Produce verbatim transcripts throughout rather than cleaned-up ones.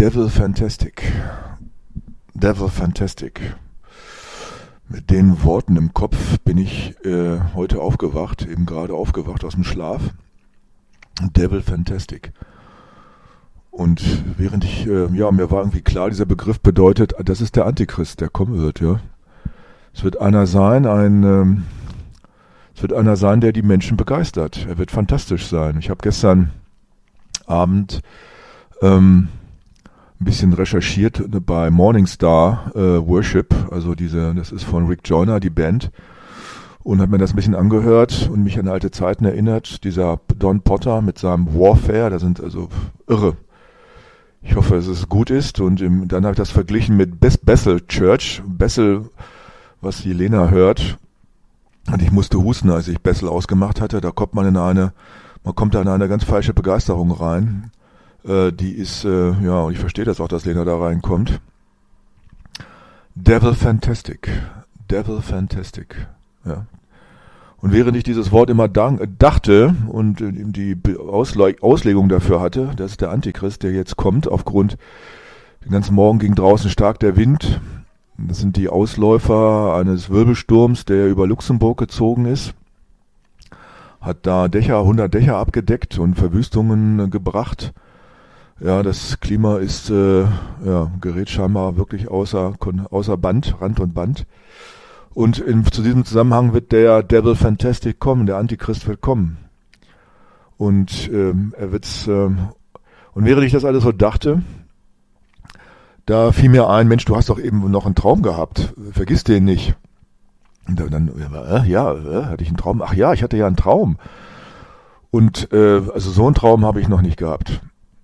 Devil Fantastic. Devil Fantastic. Mit den Worten im Kopf bin ich äh, heute aufgewacht, eben gerade aufgewacht aus dem Schlaf. Devil Fantastic. Und während ich, äh, ja, mir war irgendwie klar, dieser Begriff bedeutet, das ist der Antichrist, der kommen wird, ja. Es wird einer sein, ein, ähm, es wird einer sein, der die Menschen begeistert. Er wird fantastisch sein. Ich habe gestern Abend ähm, ein bisschen recherchiert bei Morningstar äh, Worship, also diese, das ist von Rick Joyner, die Band, und habe mir das ein bisschen angehört und mich an alte Zeiten erinnert. Dieser Don Potter mit seinem Warfare, da sind also irre. Ich hoffe, dass es gut ist, und im, dann habe ich das verglichen mit Bethel Church, Bethel, was die Lena hört, und ich musste husten, als ich Bethel ausgemacht hatte. Da kommt man in eine, man kommt da in eine ganz falsche Begeisterung rein. Äh, die ist, äh, ja, und ich verstehe das auch, dass Lena da reinkommt. Devil Fantastic, Devil Fantastic, ja. Und während ich dieses Wort immer dachte und die Auslegung dafür hatte, das ist der Antichrist, der jetzt kommt, aufgrund, den ganzen Morgen ging draußen stark der Wind. Das sind die Ausläufer eines Wirbelsturms, der über Luxemburg gezogen ist. Hat da Dächer, hundert Dächer abgedeckt und Verwüstungen gebracht. Ja, das Klima ist, äh, ja, gerät scheinbar wirklich außer, außer Band, Rand und Band. Und in, zu diesem Zusammenhang wird der Devil Fantastic kommen, der Antichrist wird kommen. Und ähm, er wird's, ähm, und während ich das alles so dachte, da fiel mir ein, Mensch, du hast doch eben noch einen Traum gehabt, vergiss den nicht. Und dann, äh, ja, äh, hatte ich einen Traum? Ach ja, ich hatte ja einen Traum. Und äh, also so einen Traum habe ich noch nicht gehabt.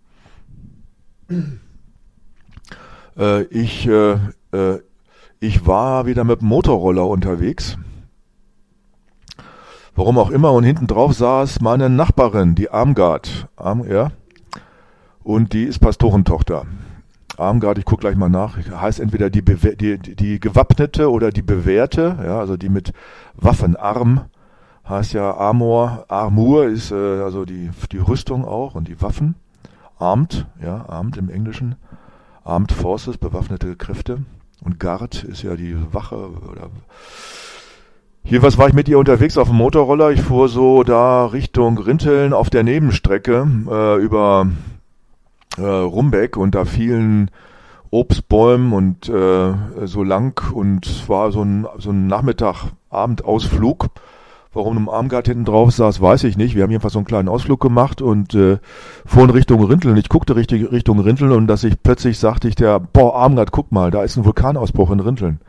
Äh, ich, äh, äh, ich war wieder mit dem Motorroller unterwegs. Warum auch immer, und hinten drauf saß meine Nachbarin, die Armgard, Arm, ja, und die ist Pastorentochter. Armgard, ich gucke gleich mal nach, heißt entweder die, Bewe- die, die, die Gewappnete oder die Bewährte, ja, also die mit Waffen, Arm, heißt ja Armor, Armur ist äh, also die, die Rüstung auch und die Waffen, Armed, ja, Armed im Englischen, Armed Forces, bewaffnete Kräfte, und Guard ist ja die Wache, oder jedenfalls war ich mit ihr unterwegs auf dem Motorroller, ich fuhr so da Richtung Rinteln auf der Nebenstrecke äh, über Äh, Rumbeck, und da fielen Obstbäumen und äh, so lang, und es war so ein, so ein Nachmittag-Abendausflug. Warum ein Armgard hinten drauf saß, weiß ich nicht. Wir haben jedenfalls so einen kleinen Ausflug gemacht und äh, fuhren Richtung Rinteln. Ich guckte richtig Richtung Rinteln, und dass ich plötzlich sagte ich der, boah, Armgard, guck mal, da ist ein Vulkanausbruch in Rinteln.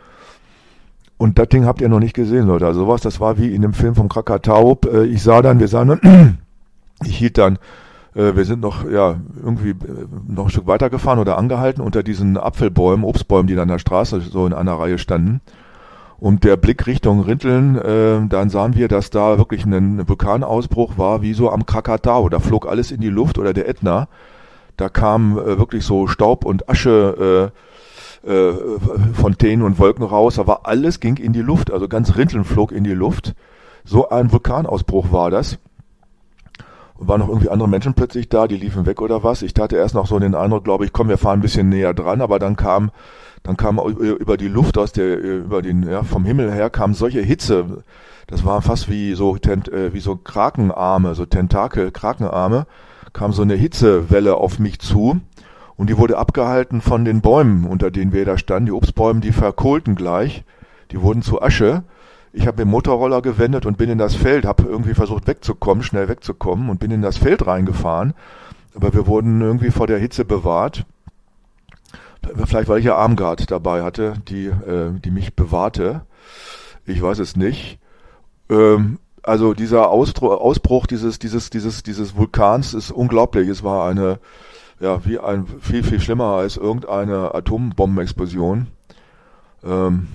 Und das Ding habt ihr noch nicht gesehen, Leute. Also sowas, das war wie in dem Film vom Krakatau. Äh, ich sah dann, wir sahen dann, ich hielt dann, wir sind noch, ja, irgendwie noch ein Stück weiter gefahren oder angehalten unter diesen Apfelbäumen, Obstbäumen, die da an der Straße so in einer Reihe standen. Und der Blick Richtung Rinteln, äh, dann sahen wir, dass da wirklich ein Vulkanausbruch war, wie so am Krakatau. Da flog alles in die Luft, oder der Ätna. Da kam äh, wirklich so Staub und Asche, äh, äh, Fontänen und Wolken raus. Da war alles, ging in die Luft. Also ganz Rinteln flog in die Luft. So ein Vulkanausbruch war das. Und waren noch irgendwie andere Menschen plötzlich da, die liefen weg oder was. Ich hatte erst noch so den Eindruck, glaube ich, komm, wir fahren ein bisschen näher dran, aber dann kam, dann kam über die Luft aus der, über den, ja, vom Himmel her kam solche Hitze. Das war fast wie so, tent, äh, wie so Krakenarme, so Tentakel, Krakenarme, kam so eine Hitzewelle auf mich zu, und die wurde abgehalten von den Bäumen, unter denen wir da standen. Die Obstbäume, die verkohlten gleich, die wurden zu Asche. Ich habe den Motorroller gewendet und bin in das Feld, habe irgendwie versucht wegzukommen, schnell wegzukommen, und bin in das Feld reingefahren. Aber wir wurden irgendwie vor der Hitze bewahrt. Vielleicht, weil ich ja Armgard dabei hatte, die, äh, die mich bewahrte. Ich weiß es nicht. Ähm, also dieser Ausdru- Ausbruch dieses, dieses, dieses, dieses Vulkans ist unglaublich. Es war eine, ja, wie ein, viel, viel schlimmer als irgendeine Atombombenexplosion. Ähm,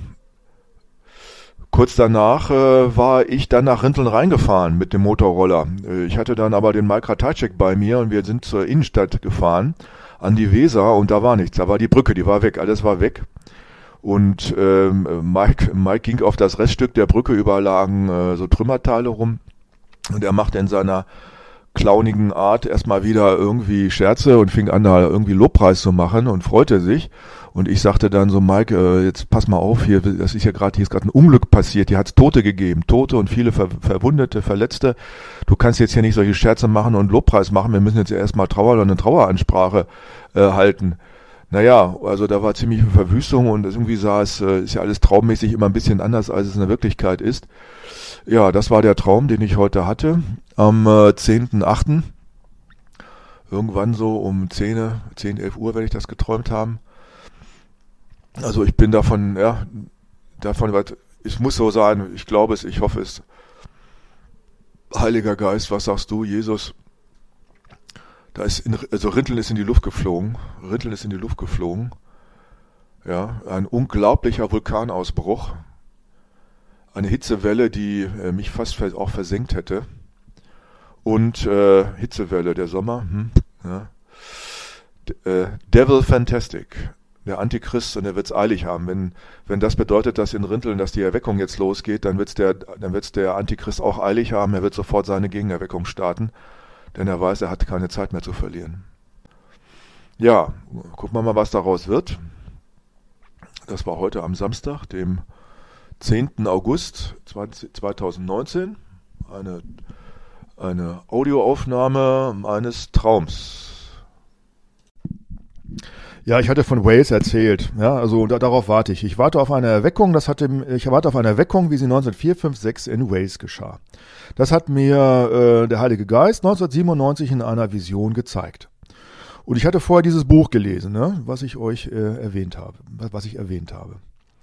Kurz danach äh, war ich dann nach Rinteln reingefahren mit dem Motorroller. Äh, ich hatte dann aber den Mike Ratajczyk bei mir, und wir sind zur Innenstadt gefahren, an die Weser, und da war nichts. Da war die Brücke, die war weg, alles war weg. Und ähm, Mike, Mike ging auf das Reststück der Brücke, überall lagen äh, so Trümmerteile rum, und er machte in seiner clownigen Art erstmal wieder irgendwie Scherze und fing an, da irgendwie Lobpreis zu machen und freute sich. Und ich sagte dann so, Mike, äh, jetzt pass mal auf, hier, das ist ja gerade, hier ist gerade ein Unglück passiert, hier hat es Tote gegeben, Tote und viele Ver- Verwundete, Verletzte. Du kannst jetzt hier nicht solche Scherze machen und Lobpreis machen, wir müssen jetzt erstmal Trauer oder eine Traueransprache äh, halten. Naja, also da war ziemliche Verwüstung und irgendwie sah es, äh, ist ja alles traummäßig immer ein bisschen anders, als es in der Wirklichkeit ist. Ja, das war der Traum, den ich heute hatte, am äh, zehnten achten Irgendwann so um zehn, zehn, elf Uhr werde ich das geträumt haben. Also ich bin davon, ja, davon, es muss so sein, ich glaube es, ich hoffe es. Heiliger Geist, was sagst du, Jesus? Da ist, in, also Rinteln ist in die Luft geflogen, Rinteln ist in die Luft geflogen. Ja, ein unglaublicher Vulkanausbruch. Eine Hitzewelle, die äh, mich fast auch versenkt hätte. Und äh, Hitzewelle, der Sommer. Hm, ja. D- äh, Devil Fantastic. Der Antichrist, und der wird's eilig haben. Wenn, wenn das bedeutet, dass in Rinteln, dass die Erweckung jetzt losgeht, dann wird's der, dann wird's der Antichrist auch eilig haben. Er wird sofort seine Gegenerweckung starten, denn er weiß, er hat keine Zeit mehr zu verlieren. Ja, gucken wir mal, was daraus wird. Das war heute am Samstag, dem zehnten August zweitausendneunzehn. Eine, eine Audioaufnahme eines Traums. Ja, ich hatte von Wales erzählt. Ja, also da, darauf warte ich. Ich warte auf eine Erweckung. Das hatte, ich warte auf eine Erweckung, wie sie neunzehnhundertvier, fünf, sechs in Wales geschah. Das hat mir äh, der Heilige Geist neunzehnhundertsiebenundneunzig in einer Vision gezeigt. Und ich hatte vorher dieses Buch gelesen, ne, was ich euch äh, erwähnt habe, was ich erwähnt habe.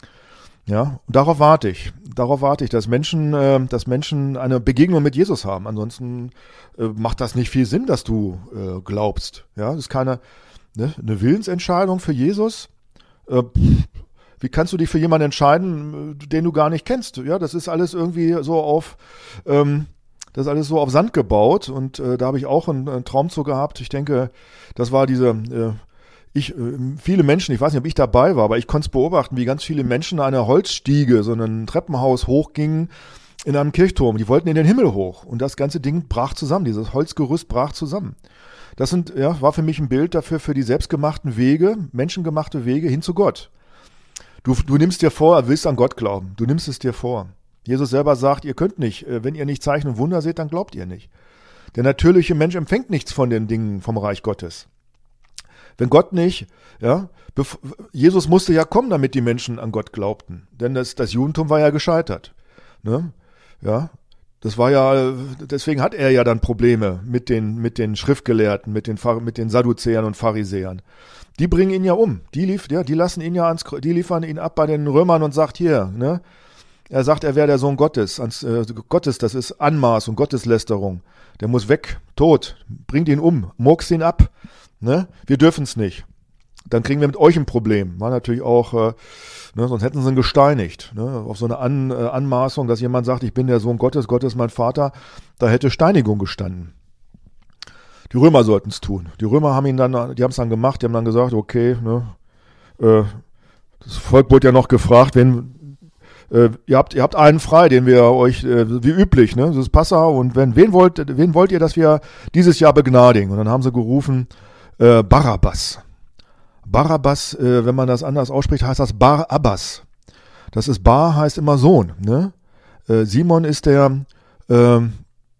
Ja, und darauf warte ich. Darauf warte ich, dass Menschen, äh, dass Menschen eine Begegnung mit Jesus haben. Ansonsten äh, macht das nicht viel Sinn, dass du äh, glaubst. Ja, das ist keine Ne? Eine Willensentscheidung für Jesus. Äh, wie kannst du dich für jemanden entscheiden, den du gar nicht kennst? Ja, das ist alles irgendwie so auf, ähm, das ist alles so auf Sand gebaut. Und äh, da habe ich auch einen, einen Traum zu gehabt. Ich denke, das war diese, äh, ich, äh, viele Menschen, ich weiß nicht, ob ich dabei war, aber ich konnte es beobachten, wie ganz viele Menschen eine Holzstiege, so ein Treppenhaus hochgingen in einem Kirchturm. Die wollten in den Himmel hoch. Und das ganze Ding brach zusammen. Dieses Holzgerüst brach zusammen. Das sind, ja, war für mich ein Bild dafür, für die selbstgemachten Wege, menschengemachte Wege hin zu Gott. Du, du nimmst dir vor, du willst an Gott glauben. Du nimmst es dir vor. Jesus selber sagt, ihr könnt nicht, wenn ihr nicht Zeichen und Wunder seht, dann glaubt ihr nicht. Der natürliche Mensch empfängt nichts von den Dingen vom Reich Gottes. Wenn Gott nicht, ja, bef- Jesus musste ja kommen, damit die Menschen an Gott glaubten. Denn das, das Judentum war ja gescheitert. Ne? Ja. Das war ja, deswegen hat er ja dann Probleme mit den, mit den Schriftgelehrten, mit den, mit den Sadduzäern und Pharisäern. Die bringen ihn ja um. Die lief, ja, die lassen ihn ja ans, die liefern ihn ab bei den Römern und sagt hier, ne? Er sagt, er wäre der Sohn Gottes. Ans, äh, Gottes, das ist Anmaß und Gotteslästerung. Der muss weg, tot. Bringt ihn um, murkst ihn ab, ne? Wir dürfen's nicht. Dann kriegen wir mit euch ein Problem. War natürlich auch, äh, ne, sonst hätten sie ihn gesteinigt. Ne, auf so eine An, äh, Anmaßung, dass jemand sagt, ich bin der Sohn Gottes, Gott ist mein Vater, da hätte Steinigung gestanden. Die Römer sollten es tun. Die Römer haben ihn dann, die haben es dann gemacht, die haben dann gesagt, okay, ne, äh, das Volk wurde ja noch gefragt, wen, äh, ihr habt, ihr habt einen frei, den wir euch, äh, wie üblich, ne, das ist Passa, und wenn, wen wollt, wen wollt ihr, dass wir dieses Jahr begnadigen? Und dann haben sie gerufen, äh, Barabbas. Barabbas, äh, wenn man das anders ausspricht, heißt das Bar-Abbas. Das ist Bar, heißt immer Sohn. Ne? Äh, Simon ist der äh, äh,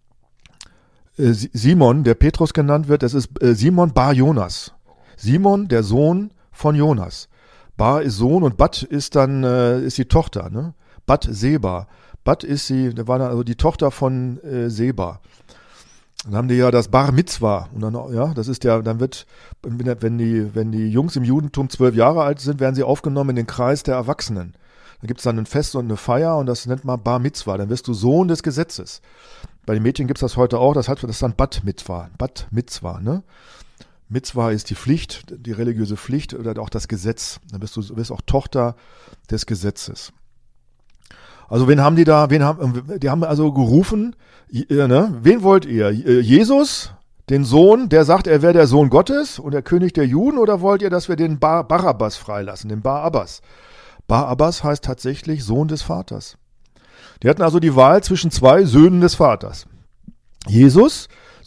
Simon, der Petrus genannt wird, das ist äh, Simon Bar Jonas. Simon, der Sohn von Jonas. Bar ist Sohn und Bat ist dann äh, ist die Tochter. Ne? Bat Seba. Bat ist sie, da war dann also die Tochter von äh, Seba. Dann haben die ja das Bar Mitzwa und dann, ja, das ist ja, dann wird, wenn die, wenn die Jungs im Judentum zwölf Jahre alt sind, werden sie aufgenommen in den Kreis der Erwachsenen. Da gibt es dann ein Fest und eine Feier und das nennt man Bar Mitzwa. Dann wirst du Sohn des Gesetzes. Bei den Mädchen gibt es das heute auch, das heißt, das ist dann Bat Mitzwa. Bat Mitzwa, ne? Mitzwa ist die Pflicht, die religiöse Pflicht oder auch das Gesetz. Dann bist du wirst auch Tochter des Gesetzes. Also wen haben die da, wen haben, die haben also gerufen, äh, ne? Wen wollt ihr? Jesus, den Sohn, der sagt, er wäre der Sohn Gottes und der König der Juden, oder wollt ihr, dass wir den Bar, Barabbas freilassen, den Bar-Abbas? Bar-Abbas heißt tatsächlich Sohn des Vaters. Die hatten also die Wahl zwischen zwei Söhnen des Vaters. Jesus,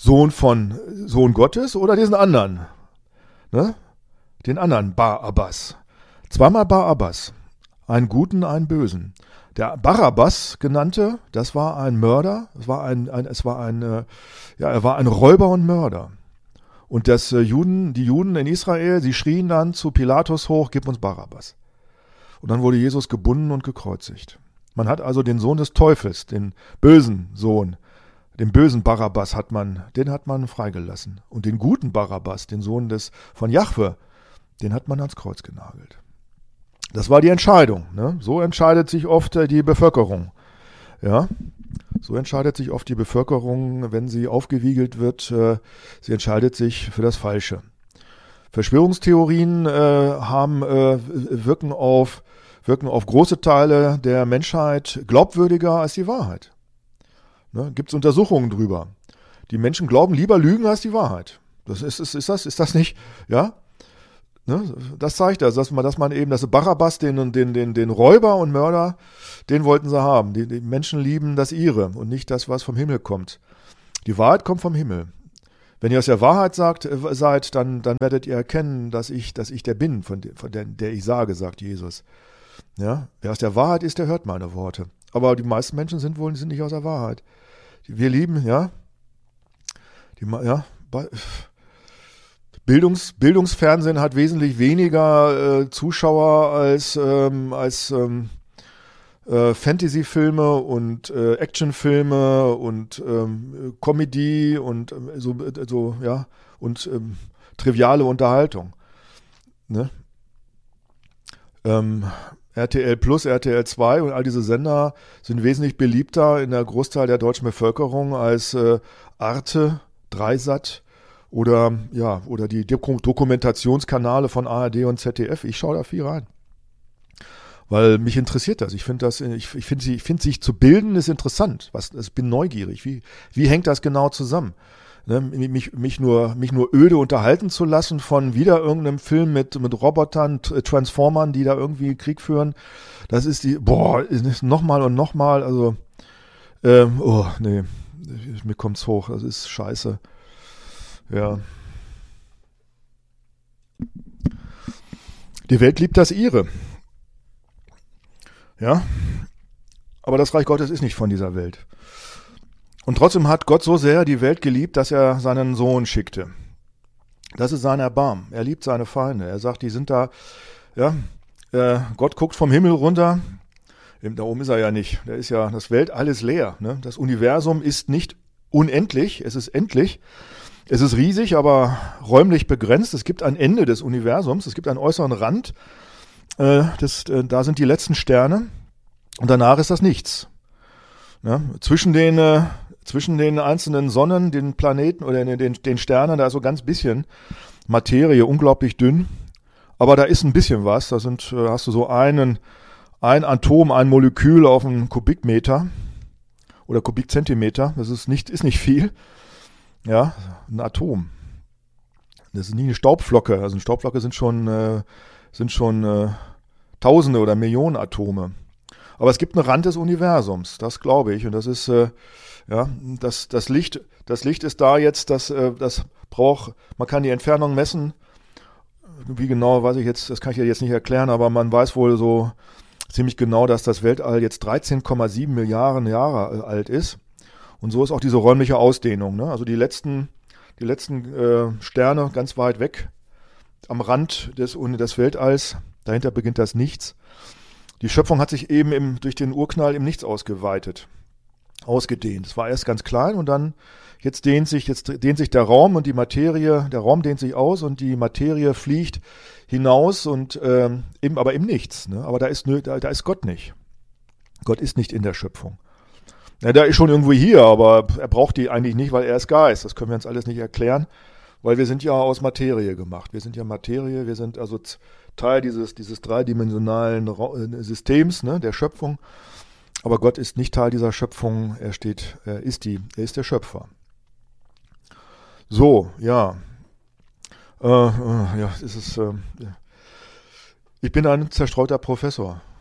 Sohn von Sohn Gottes oder diesen anderen, ne? Den anderen Barabbas. Zweimal Barabbas, einen guten, einen bösen. Der Barabbas genannte, das war ein Mörder, es war ein, ein es war ein, äh, ja, er war ein Räuber und Mörder. Und das äh, Juden, die Juden in Israel, sie schrien dann zu Pilatus hoch, gib uns Barabbas. Und dann wurde Jesus gebunden und gekreuzigt. Man hat also den Sohn des Teufels, den bösen Sohn, den bösen Barabbas hat man, den hat man freigelassen. Und den guten Barabbas, den Sohn des von Jahwe, den hat man ans Kreuz genagelt. Das war die Entscheidung. Ne? So entscheidet sich oft äh, die Bevölkerung. Ja, so entscheidet sich oft die Bevölkerung, wenn sie aufgewiegelt wird. Äh, sie entscheidet sich für das Falsche. Verschwörungstheorien äh, haben, äh, wirken auf, wirken auf große Teile der Menschheit glaubwürdiger als die Wahrheit. Ne? Gibt es Untersuchungen drüber. Die Menschen glauben lieber Lügen als die Wahrheit. Das ist, ist, ist das, ist das nicht, ja? Ne? Das zeigt das, dass man, dass man eben, dass Barabbas, den, den, den, den Räuber und Mörder, den wollten sie haben. Die, die Menschen lieben das ihre und nicht das, was vom Himmel kommt. Die Wahrheit kommt vom Himmel. Wenn ihr aus der Wahrheit sagt, äh, seid, dann, dann werdet ihr erkennen, dass ich, dass ich der bin, von, de, von der, der ich sage, sagt Jesus. Ja? Wer aus der Wahrheit ist, der hört meine Worte. Aber die meisten Menschen sind wohl sind nicht aus der Wahrheit. Wir lieben, ja, die, ja, bei, Bildungs, Bildungsfernsehen hat wesentlich weniger äh, Zuschauer als, ähm, als ähm, äh, Fantasy-Filme und äh, Actionfilme und ähm, Comedy und ähm, so, so, ja, und ähm, triviale Unterhaltung. Ne? Ähm, R T L Plus, R T L zwei und all diese Sender sind wesentlich beliebter in der Großteil der deutschen Bevölkerung als äh, Arte, Dreisat oder ja oder die Dokumentationskanale von A R D und Z D F. Ich schaue da viel rein, weil mich interessiert das. Ich finde das, ich, ich finde, ich finde sich zu bilden ist interessant. Was, ich bin neugierig. Wie wie hängt das genau zusammen? Ne, mich, mich, nur, mich nur öde unterhalten zu lassen von wieder irgendeinem Film mit, mit Robotern, Transformern, die da irgendwie Krieg führen, das ist die, boah, nochmal und nochmal, also, ähm, oh, nee, mir kommt's hoch, das ist scheiße. Ja. Die Welt liebt das ihre. Ja. Aber das Reich Gottes ist nicht von dieser Welt. Und trotzdem hat Gott so sehr die Welt geliebt, dass er seinen Sohn schickte. Das ist sein Erbarmen. Er liebt seine Feinde. Er sagt, die sind da, ja, äh, Gott guckt vom Himmel runter. Da oben ist er ja nicht. Da ist ja das Weltall ist leer. Ne? Das Universum ist nicht unendlich, es ist endlich. Es ist riesig, aber räumlich begrenzt. Es gibt ein Ende des Universums. Es gibt einen äußeren Rand. Äh, das, äh, da sind die letzten Sterne. Und danach ist das nichts. Ja? Zwischen den äh, Zwischen den einzelnen Sonnen, den Planeten oder den, den Sternen, da ist so ganz bisschen Materie, unglaublich dünn. Aber da ist ein bisschen was. Da sind, hast du so einen, ein Atom, ein Molekül auf einen Kubikmeter oder Kubikzentimeter. Das ist nicht, ist nicht viel. Ja, ein Atom. Das ist nie eine Staubflocke. Also eine Staubflocke sind schon, äh, sind schon äh, Tausende oder Millionen Atome. Aber es gibt einen Rand des Universums. Das glaube ich. Und das ist, äh, ja, das, das Licht, das Licht ist da jetzt, das, äh, das braucht, man kann die Entfernung messen. Wie genau, weiß ich jetzt, das kann ich ja jetzt nicht erklären, aber man weiß wohl so ziemlich genau, dass das Weltall jetzt dreizehn Komma sieben Milliarden Jahre alt ist. Und so ist auch diese räumliche Ausdehnung. Ne? Also die letzten, die letzten äh, Sterne ganz weit weg, am Rand des, des Weltalls, dahinter beginnt das Nichts. Die Schöpfung hat sich eben im, durch den Urknall im Nichts ausgeweitet. Ausgedehnt. Es war erst ganz klein und dann jetzt dehnt sich jetzt dehnt sich der Raum und die Materie, der Raum dehnt sich aus und die Materie fliegt hinaus und ähm, eben aber im Nichts. Ne? Aber da ist da, da ist Gott nicht. Gott ist nicht in der Schöpfung. Ja, der ist schon irgendwo hier, aber er braucht die eigentlich nicht, weil er ist Geist. Das können wir uns alles nicht erklären, weil wir sind ja aus Materie gemacht. Wir sind ja Materie, wir sind also Teil dieses dieses dreidimensionalen Systems, ne, der Schöpfung. Aber Gott ist nicht Teil dieser Schöpfung, er steht, er ist die, er ist der Schöpfer. So, ja. Äh, äh, ja, ist es, äh, ich bin ein zerstreuter Professor.